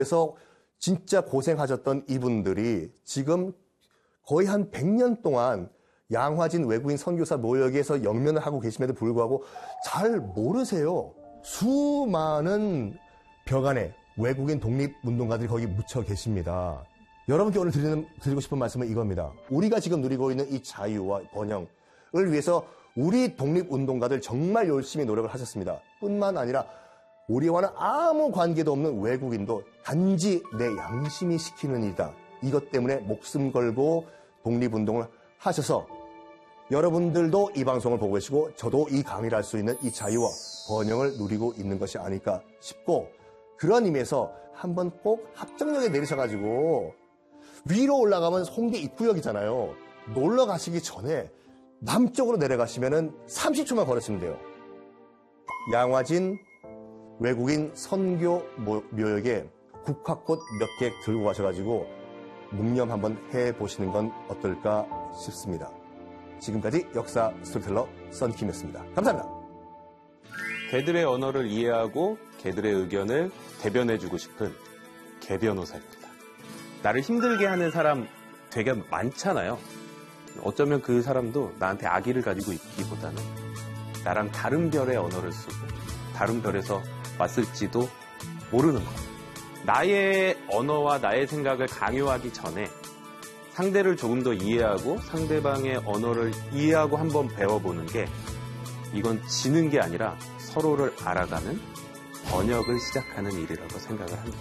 그래서 진짜 고생하셨던 이분들이 지금 거의 한 100년 동안 양화진 외국인 선교사 모여기에서 영면을 하고 계심에도 불구하고 잘 모르세요. 수많은 벽안에 외국인 독립운동가들이 거기 묻혀 계십니다. 여러분께 오늘 드리고 싶은 말씀은 이겁니다. 우리가 지금 누리고 있는 이 자유와 번영을 위해서 우리 독립운동가들 정말 열심히 노력을 하셨습니다. 뿐만 아니라 우리와는 아무 관계도 없는 외국인도 단지 내 양심이 시키는 일이다. 이것 때문에 목숨 걸고 독립운동을 하셔서 여러분들도 이 방송을 보고 계시고 저도 이 강의를 할 수 있는 이 자유와 번영을 누리고 있는 것이 아닐까 싶고, 그런 의미에서 한번 꼭 합정역에 내리셔가지고 위로 올라가면 홍대 입구역이잖아요. 놀러 가시기 전에 남쪽으로 내려가시면은 30초만 걸으시면 돼요. 양화진 외국인 선교 묘역에 국화꽃 몇 개 들고 가셔가지고 묵념 한번 해보시는 건 어떨까 싶습니다. 지금까지 역사 스토리텔러 썬킴이었습니다. 감사합니다. 개들의 언어를 이해하고 개들의 의견을 대변해주고 싶은 개변호사입니다. 나를 힘들게 하는 사람 되게 많잖아요. 어쩌면 그 사람도 나한테 악의를 가지고 있기보다는 나랑 다른 별의 언어를 쓰고 다른 별에서 왔을지도 모르는 것. 나의 언어와 나의 생각을 강요하기 전에 상대를 조금 더 이해하고 상대방의 언어를 이해하고 한번 배워보는 게, 이건 지는 게 아니라 서로를 알아가는 번역을 시작하는 일이라고 생각을 합니다.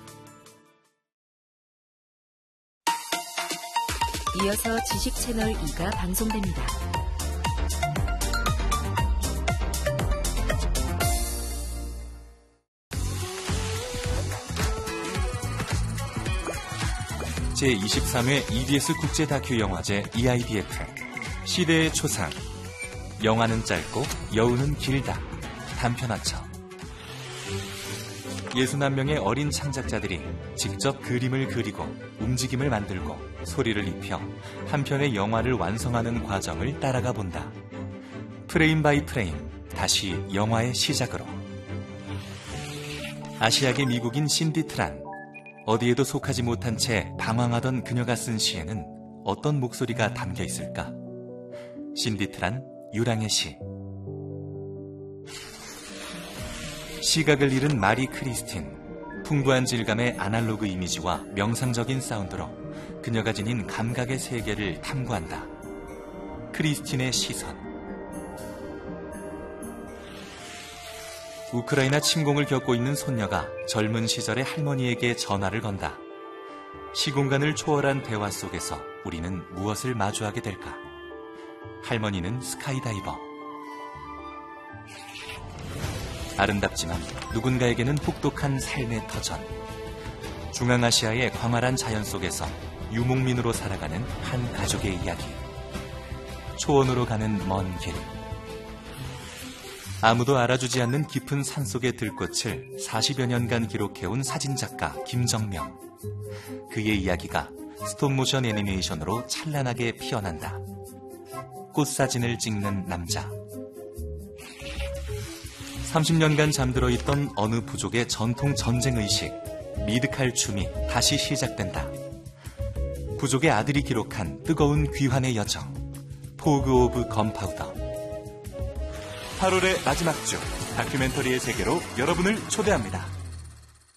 이어서 지식 채널 2가 방송됩니다. 제23회 EBS 국제 다큐 영화제 EIDF 시대의 초상. 영화는 짧고 여운은 길다. 단편화처. 61명의 어린 창작자들이 직접 그림을 그리고 움직임을 만들고 소리를 입혀 한 편의 영화를 완성하는 과정을 따라가 본다. 프레임 바이 프레임, 다시 영화의 시작으로. 아시아계 미국인 신디 트란. 어디에도 속하지 못한 채 방황하던 그녀가 쓴 시에는 어떤 목소리가 담겨 있을까? 신디 트란, 유랑의 시. 시각을 잃은 마리 크리스틴. 풍부한 질감의 아날로그 이미지와 명상적인 사운드로 그녀가 지닌 감각의 세계를 탐구한다. 크리스틴의 시선. 우크라이나 침공을 겪고 있는 손녀가 젊은 시절의 할머니에게 전화를 건다. 시공간을 초월한 대화 속에서 우리는 무엇을 마주하게 될까? 할머니는 스카이다이버. 아름답지만 누군가에게는 혹독한 삶의 터전. 중앙아시아의 광활한 자연 속에서 유목민으로 살아가는 한 가족의 이야기. 초원으로 가는 먼 길. 아무도 알아주지 않는 깊은 산속의 들꽃을 40여 년간 기록해온 사진작가 김정명. 그의 이야기가 스톱모션 애니메이션으로 찬란하게 피어난다. 꽃사진을 찍는 남자. 30년간 잠들어 있던 어느 부족의 전통 전쟁의식, 미드칼 춤이 다시 시작된다. 부족의 아들이 기록한 뜨거운 귀환의 여정, 포그 오브 건파우더. 8월의 마지막 주 다큐멘터리의 세계로 여러분을 초대합니다.